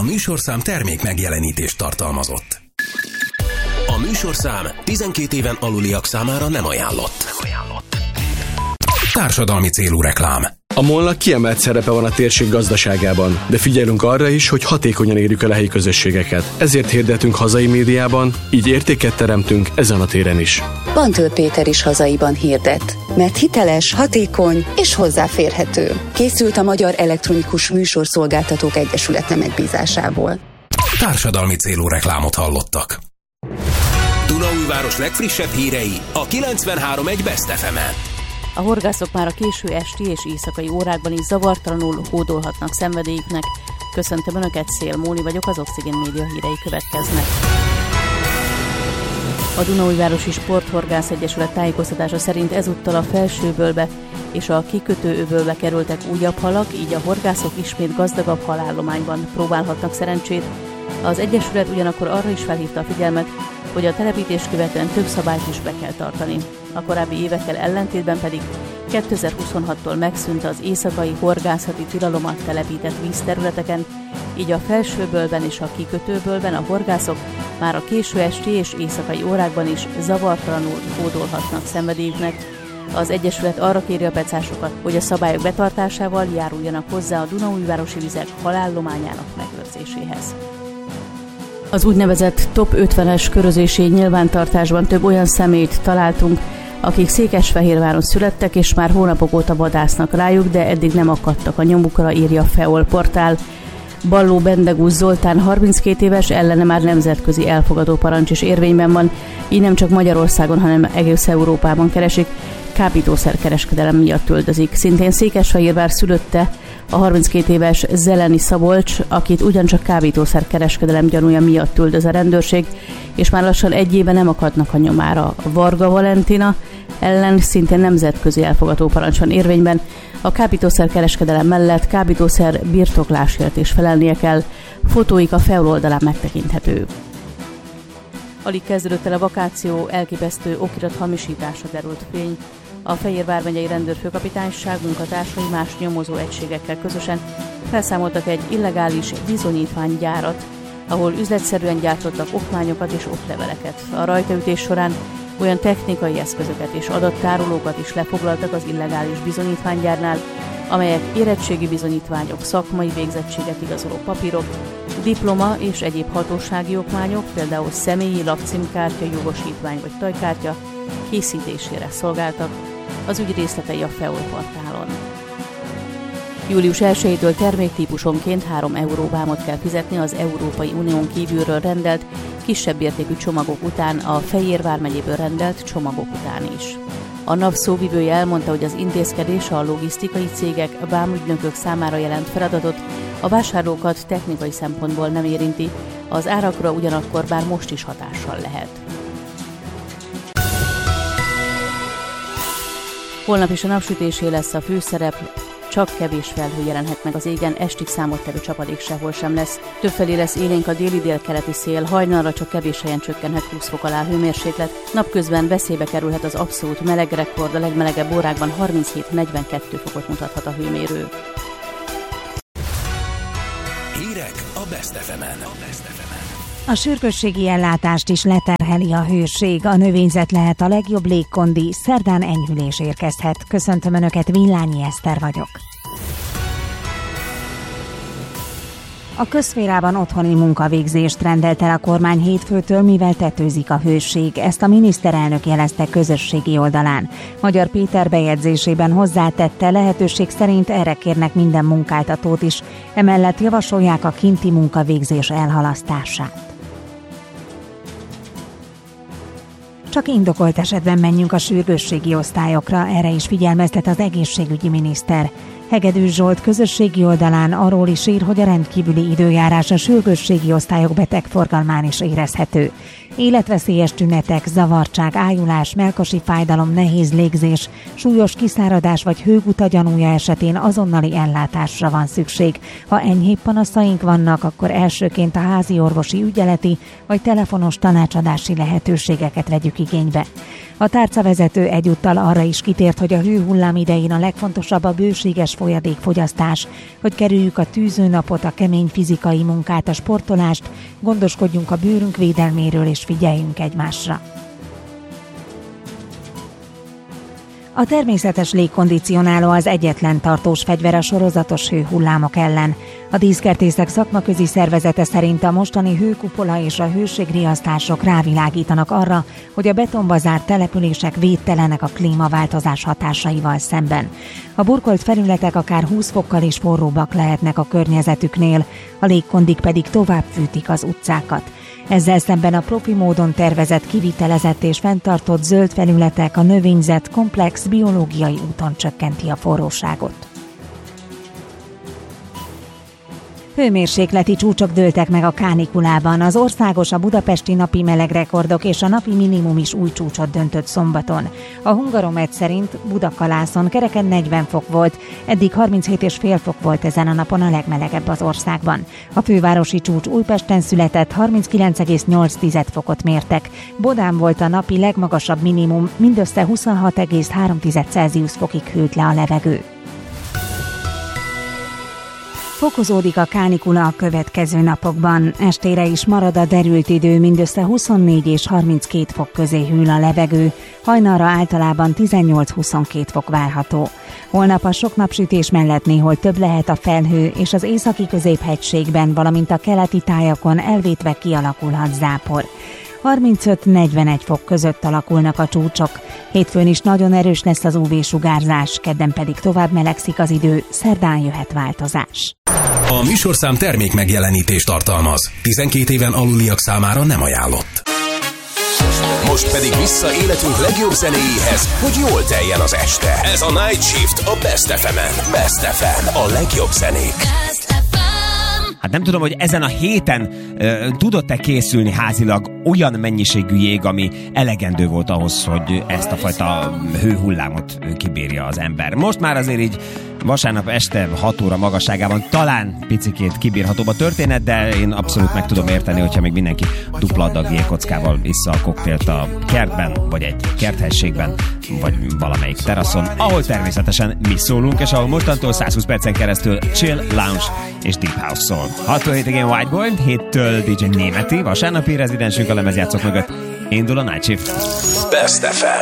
A műsorszám termék megjelenítést tartalmazott. A műsorszám 12 éven aluliak számára nem ajánlott. Társadalmi célú reklám. A MOL-nak kiemelt szerepe van a térség gazdaságában, de figyelünk arra is, hogy hatékonyan érjük el a helyi közösségeket. Ezért hirdetünk hazai médiában, így értéket teremtünk ezen a téren is. Bantől Péter is hazaiban hirdet, mert hiteles, hatékony és hozzáférhető. Készült a Magyar Elektronikus Műsorszolgáltatók Egyesülete megbízásából. Társadalmi célú reklámot hallottak. Dunaújváros legfrissebb hírei a 93.1 Best FM-en. A horgászok már a késő esti és éjszakai órákban is zavartalanul hódolhatnak szenvedélyüknek. Köszöntöm Önöket, Szél Móni vagyok, az Oxigén Média hírei következnek. A Dunaújvárosi Sporthorgász Egyesület tájékoztatása szerint ezúttal a Felsővölgybe és a kikötőövölgybe kerültek újabb halak, így a horgászok ismét gazdagabb halállományban próbálhatnak szerencsét. Az Egyesület ugyanakkor arra is felhívta a figyelmet, hogy a telepítést követően több szabályt is be kell tartani. A korábbi évekkel ellentétben pedig 2026-tól megszűnt az éjszakai horgászati tilalom a telepített vízterületeken, így a Felsővölgyben és a kikötővölgyben a horgászok már a késő esti és éjszakai órákban is zavartalanul hódolhatnak szenvedélyüknek. Az Egyesület arra kéri a pecásokat, hogy a szabályok betartásával járuljanak hozzá a Dunaújvárosi vizek halállományának megőrzéséhez. Az úgynevezett Top 50-es körözési nyilvántartásban több olyan személyt találtunk, akik Székesfehérváron születtek, és már hónapok óta vadásznak rájuk, de eddig nem akadtak a nyomukra, írja a FEOL portál. Balló Bendegúz Zoltán 32 éves, ellene már nemzetközi elfogadó parancs is érvényben van, így nem csak Magyarországon, hanem egész Európában keresik, kábítószerkereskedelem miatt üldözik. Szintén Székesfehérvár szülötte a 32 éves Zeleni Szabolcs, akit ugyancsak kábítószerkereskedelem gyanúja miatt üldöz a rendőrség, és már lassan egy éve nem akadnak a nyomára. Varga Valentina ellen szintén nemzetközi elfogadó parancs van érvényben. A kábítószerkereskedelem mellett kábítószer birtoklásért is felelnie kell. Fotóik a FEOL oldalán megtekinthető. Alig kezdődött el a vakáció, elképesztő okirat hamisításra derült fény. A Fejér vármegyei rendőrfőkapitányság munkatársai más nyomozó egységekkel közösen felszámoltak egy illegális bizonyítványgyárat, ahol üzletszerűen gyártottak okmányokat és okleveleket. A rajtaütés során olyan technikai eszközöket és adattárolókat is lefoglaltak az illegális bizonyítványgyárnál, amelyek érettségi bizonyítványok, szakmai végzettséget igazoló papírok, diploma és egyéb hatósági okmányok, például személyi lakcímkártya, jogosítvány vagy tajkártya készítésére szolgáltak. Az ügy részletei a FEOL portálon. Július 1-től terméktípusonként 3 euró vámot kell fizetni az Európai Unión kívülről rendelt, kisebb értékű csomagok után, a Fejér vármegyéből rendelt csomagok után is. A NAV szóvivője elmondta, hogy az intézkedés a logisztikai cégek, vámügynökök számára jelent feladatot, a vásárlókat technikai szempontból nem érinti, az árakra ugyanakkor bár most is hatással lehet. Holnap is a napsütésé lesz a főszerep, csak kevés felhő jelenhet meg az égen, estig számottevő csapadék sehol sem lesz. Többfelé lesz élénk a déli-délkeleti szél, hajnalra csak kevés helyen csökkenhet 20 fok alá hőmérséklet. Napközben veszélybe kerülhet az abszolút meleg rekord, a legmelegebb órákban 37-42 fokot mutathat a hőmérő. Hírek a Best FM-en. A sürgősségi ellátást is leterheli a hőség. A növényzet lehet a legjobb légkondi, szerdán enyhülés érkezhet. Köszöntöm Önöket, Villányi Eszter vagyok. A közszférában otthoni munkavégzést rendelt el a kormány hétfőtől, mivel tetőzik a hőség. Ezt a miniszterelnök jelezte közösségi oldalán. Magyar Péter bejegyzésében hozzátette, lehetőség szerint erre kérnek minden munkáltatót is. Emellett javasolják a kinti munkavégzés elhalasztását. Csak indokolt esetben menjünk a sürgősségi osztályokra, erre is figyelmeztet az egészségügyi miniszter. Hegedűs Zsolt közösségi oldalán arról is ír, hogy a rendkívüli időjárás a sürgősségi osztályok betegforgalmán is érezhető. Életveszélyes tünetek, zavartság, ájulás, melkasi fájdalom, nehéz légzés, súlyos kiszáradás vagy hőguta gyanúja esetén azonnali ellátásra van szükség. Ha enyhébb panaszaink vannak, akkor elsőként a házi orvosi ügyeleti vagy telefonos tanácsadási lehetőségeket vegyük igénybe. A tárcavezető egyúttal arra is kitért, hogy a hőhullám idején a legfontosabb a bőséges folyadékfogyasztás, hogy kerüljük a tűzőnapot, a kemény fizikai munkát, a sportolást, gondoskodjunk a bőrünk védelméről és figyeljünk egymásra. A természetes légkondicionáló az egyetlen tartós fegyver a sorozatos hőhullámok ellen. A díszkertészek szakmaközi szervezete szerint a mostani hőkupola és a hőségriasztások rávilágítanak arra, hogy a betonba zárt települések védtelenek a klímaváltozás hatásaival szemben. A burkolt felületek akár 20 fokkal is forróbbak lehetnek a környezetüknél, a légkondik pedig tovább fűtik az utcákat. Ezzel szemben a profi módon tervezett, kivitelezett és fenntartott zöld felületek, a növényzet komplex biológiai úton csökkenti a forróságot. Hőmérsékleti csúcsok dőltek meg a kánikulában. Az országos, a budapesti napi melegrekordok és a napi minimum is új csúcsot döntött szombaton. A Hungaromet szerint Budakalászon kereken 40 fok volt, eddig 37,5 fok volt ezen a napon a legmelegebb az országban. A fővárosi csúcs Újpesten született, 39,8 fokot mértek. Bodán volt a napi legmagasabb minimum, mindössze 26,3 Celsius fokig hűlt le a levegő. Fokozódik a kánikula a következő napokban. Estére is marad a derült idő, mindössze 24 és 32 fok közé hűl a levegő, hajnalra általában 18-22 fok várható. Holnap a sok napsütés mellett néhol több lehet a felhő, és az északi középhegységben, valamint a keleti tájakon elvétve kialakulhat zápor. 35-41 fok között alakulnak a csúcsok. Hétfőn is nagyon erős lesz az UV-sugárzás, kedden pedig tovább melegszik az idő, szerdán jöhet változás. A műsorszám termék megjelenítést tartalmaz. 12 éven aluliak számára nem ajánlott. Most pedig vissza életünk legjobb zenéjéhez, hogy jól teljen az este. Ez a Night Shift a Best FM-en. Best FM, a legjobb zenék. Hát nem tudom, hogy ezen a héten tudott-e készülni házilag olyan mennyiségű jég, ami elegendő volt ahhoz, hogy ezt a fajta hőhullámot kibírja az ember. Most már azért így vasárnap este 6 óra magasságában talán picikét kibírhatóbb a történet, de én abszolút meg tudom érteni, hogyha még mindenki dupla adag jégkockával issza a koktélt a kertben, vagy egy kerthelységben, vagy valamelyik teraszon, ahol természetesen mi szólunk, és ahol mostantól 120 percen keresztül chill, lounge és deep house szól. 6-tól 7-ig Whiteboy, 7-től DJ Németi, vasárnapi rezidensünk a lemezjátszók mögött. Indul a Night Shift. Best FM.